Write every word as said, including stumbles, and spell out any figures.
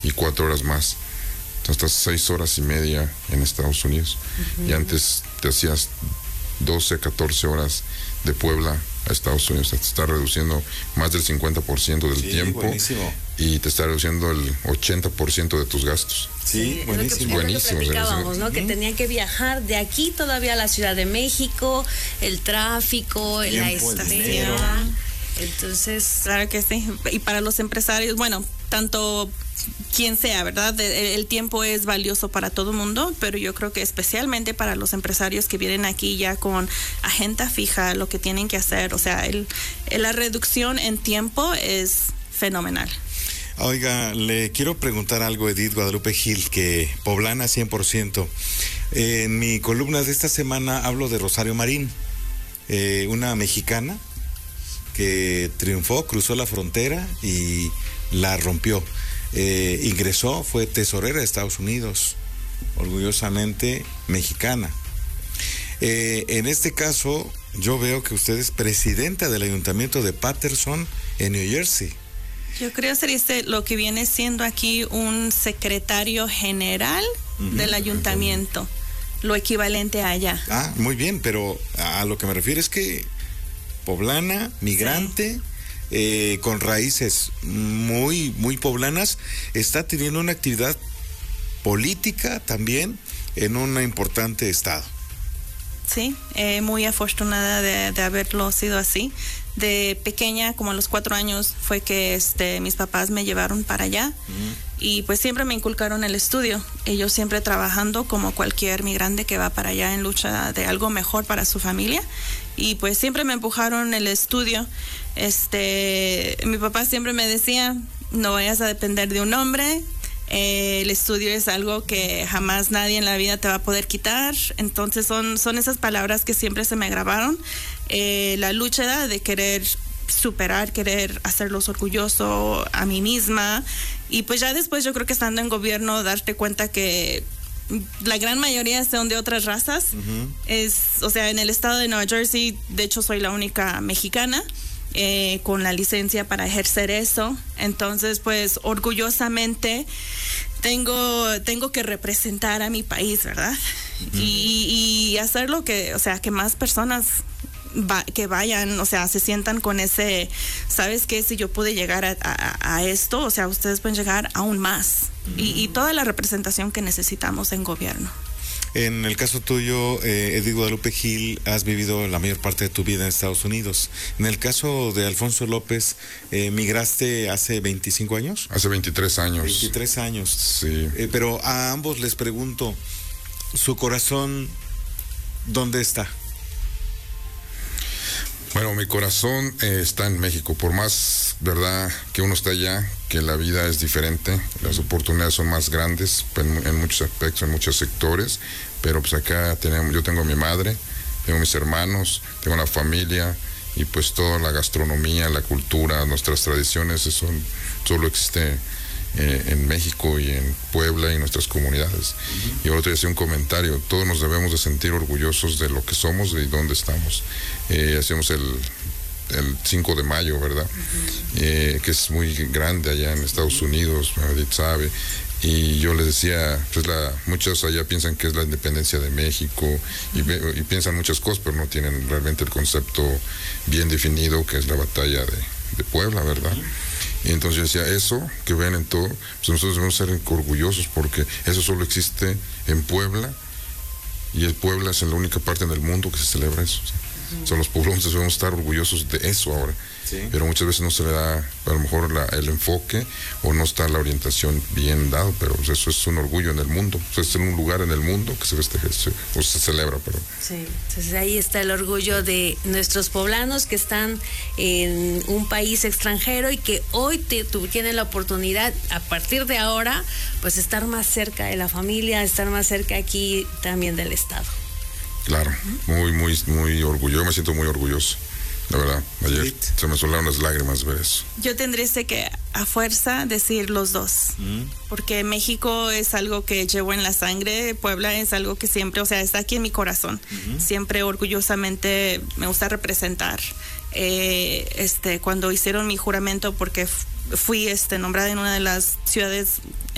y cuatro horas más. Hasta seis horas y media en Estados Unidos. Uh-huh. Y antes te hacías doce, catorce horas de Puebla a Estados Unidos. Te está reduciendo más del cincuenta por ciento del sí, tiempo. Buenísimo. Y te está reduciendo el ochenta por ciento de tus gastos. Sí, sí buenísimo. Es lo que, es lo que platicábamos, ¿no? Uh-huh. Que tenían que viajar de aquí todavía a la Ciudad de México, el tráfico, el la espera. Entonces, claro que sí. Y para los empresarios, bueno, tanto quien sea, ¿verdad? El, el tiempo es valioso para todo el mundo, pero yo creo que especialmente para los empresarios que vienen aquí ya con agenda fija, lo que tienen que hacer, o sea, el, el, la reducción en tiempo es fenomenal. Oiga, le quiero preguntar algo, Edith Guadalupe Gil, que poblana cien por ciento. Eh, en mi columna de esta semana hablo de Rosario Marín, eh, una mexicana que triunfó, cruzó la frontera y la rompió. Eh, ingresó, fue tesorera de Estados Unidos, orgullosamente mexicana. Eh, en este caso, yo veo que usted es presidenta del ayuntamiento de Paterson, en New Jersey. Yo creo que sería lo que viene siendo aquí un secretario general uh-huh. del ayuntamiento, lo equivalente a allá. Ah, muy bien, pero a lo que me refiero es que poblana, migrante... Sí. Eh, con raíces muy, muy poblanas, está teniendo una actividad política también en un importante estado. Sí, eh, muy afortunada de, de haberlo sido así. De pequeña, como a los cuatro años, fue que este, mis papás me llevaron para allá uh-huh. y pues siempre me inculcaron el estudio. Ellos siempre trabajando como cualquier migrante que va para allá en lucha de algo mejor para su familia. Y pues siempre me empujaron el estudio. Este, mi papá siempre me decía, no vayas a depender de un hombre. Eh, el estudio es algo que jamás nadie en la vida te va a poder quitar. Entonces son, son esas palabras que siempre se me grabaron. Eh, la lucha de querer superar, querer hacerlos orgullosos a mí misma. Y pues ya después yo creo que estando en gobierno, darte cuenta que la gran mayoría son de otras razas. Uh-huh. Es, o sea, en el estado de Nueva Jersey, de hecho soy la única mexicana. Eh, con la licencia para ejercer eso. Entonces, pues, orgullosamente tengo, tengo que representar a mi país, ¿verdad? Uh-huh. Y, y hacerlo que, o sea, que más personas va, que vayan, o sea, se sientan con ese, ¿sabes qué? Si yo pude llegar a, a, a esto, o sea, ustedes pueden llegar aún más. Uh-huh. Y, y toda la representación que necesitamos en gobierno. En el caso tuyo, eh, Edith Guadalupe Gil, has vivido la mayor parte de tu vida en Estados Unidos. En el caso de Alfonso López, eh, ¿migraste hace veinticinco años? Hace veintitrés años. veintitrés años. Sí. Eh, pero a ambos les pregunto, ¿su corazón dónde está? Bueno, mi corazón eh, está en México. Por más, verdad, que uno está allá, que la vida es diferente, las oportunidades son más grandes en, en muchos aspectos, en muchos sectores, pero pues acá tenemos, yo tengo a mi madre, tengo mis hermanos, tengo una familia, y pues toda la gastronomía, la cultura, nuestras tradiciones, eso solo existe eh, en México y en Puebla y en nuestras comunidades. Uh-huh. Y ahora te voy a hacer un comentario, todos nos debemos de sentir orgullosos de lo que somos y dónde estamos. Eh, hacemos el, el cinco de mayo, ¿verdad? Uh-huh. Eh, que es muy grande allá en Estados Unidos, Edith sabe. Y yo les decía, pues la, muchos allá piensan que es la independencia de México y, ve, y piensan muchas cosas, pero no tienen realmente el concepto bien definido que es la batalla de, de Puebla, ¿verdad? Y entonces yo decía, eso que ven en todo, pues nosotros debemos ser orgullosos porque eso solo existe en Puebla y el Puebla es la única parte en el mundo que se celebra eso. ¿Sí? Uh-huh. O sea, los pueblos debemos estar orgullosos de eso ahora. Sí. Pero muchas veces no se le da a lo mejor la, el enfoque o no está la orientación bien dado, pero pues, eso es un orgullo en el mundo, o sea, es en un lugar en el mundo que se festeja o se celebra, perdón. Sí, entonces ahí está el orgullo de nuestros poblanos que están en un país extranjero y que hoy te, tú, tienen la oportunidad a partir de ahora pues estar más cerca de la familia, estar más cerca aquí también del estado. Claro, uh-huh. muy, muy, muy orgulloso, me siento muy orgulloso. La verdad, ayer sí. se me soltaron las lágrimas ver eso. Yo tendría que a fuerza decir los dos, mm. porque México es algo que llevo en la sangre, Puebla es algo que siempre, o sea, está aquí en mi corazón. Mm-hmm. Siempre orgullosamente me gusta representar. Eh, este, cuando hicieron mi juramento, porque fui este, nombrada en una de las ciudades